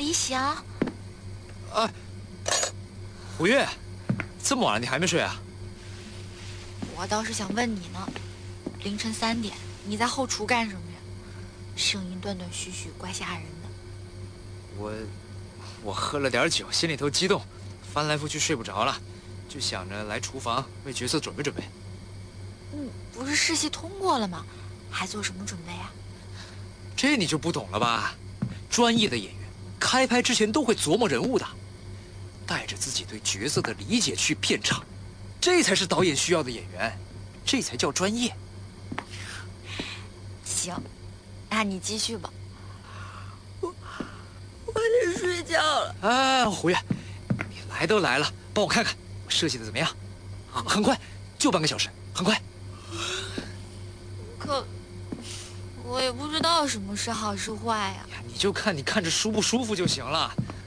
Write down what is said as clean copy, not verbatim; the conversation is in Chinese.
理想。 啊，胡月，这么晚了你还没睡啊？ 我倒是想问你呢，凌晨3点，你在后厨干什么呀？声音断断续续，怪吓人的。 我喝了点酒，心里头激动，翻来覆去睡不着了，就想着来厨房为角色准备准备。 不是试戏通过了吗？还做什么准备啊？ 这你就不懂了吧？专业的演员开拍之前都会琢磨人物的，带着自己对角色的理解去片场，这才是导演需要的演员，这才叫专业。 行，那你继续吧。我得睡觉了。 啊，胡月，你来都来了，帮我看看我设计的怎么样？很快，就半个小时，很快。 可我也不知道什么是好是坏呀。 你就看你看着舒不舒服就行了，